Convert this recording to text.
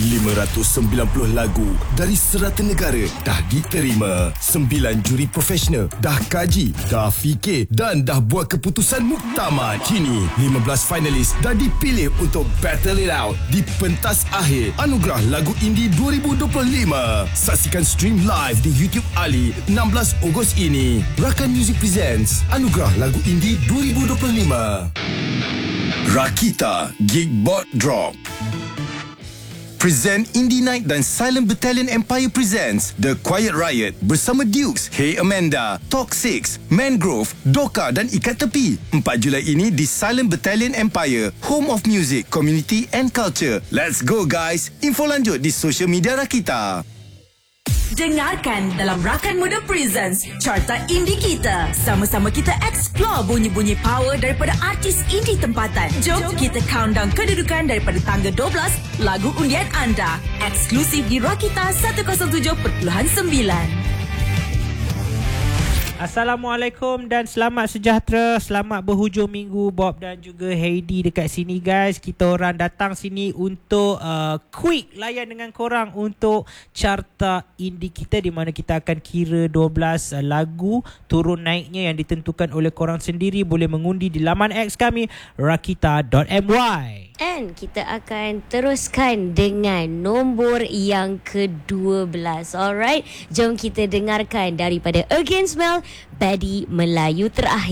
590 lagu dari 100 negara dah diterima. 9 juri profesional dah kaji, dah fikir dan dah buat keputusan muktamad. Kini 15 finalis dah dipilih untuk battle it out di pentas akhir Anugerah Lagu Indie 2025. Saksikan stream live di YouTube Ali 16 Ogos ini. Rakan Music presents Anugerah Lagu Indie 2025. Rakita Geekbot Drop present Indie Night dan Silent Battalion Empire presents The Quiet Riot bersama Dukes, Hey Amanda, Talk 6, Mangrove, Doka dan Ikat Tepi. 4 Julai ini di Silent Battalion Empire, Home of Music, Community and Culture. Let's go guys. Info lanjut di social media Rakita. Dengarkan dalam Rakan Muda Presents Carta Indie kita. Sama-sama kita explore bunyi-bunyi power daripada artis indie tempatan. Jom kita countdown kedudukan daripada tangga 12 lagu undian anda. Eksklusif di Rakita 107.9. Assalamualaikum dan selamat sejahtera. Selamat berhujung minggu Bob dan juga Heidi dekat sini guys. Kita orang datang sini untuk quick layan dengan korang untuk carta indie kita, di mana kita akan kira 12 lagu turun naiknya yang ditentukan oleh korang sendiri. Boleh mengundi di laman X kami rakita.my. And kita akan teruskan dengan nombor yang ke-12. Alright, jom kita dengarkan daripada Against Mel, Badi Melayu terakhir.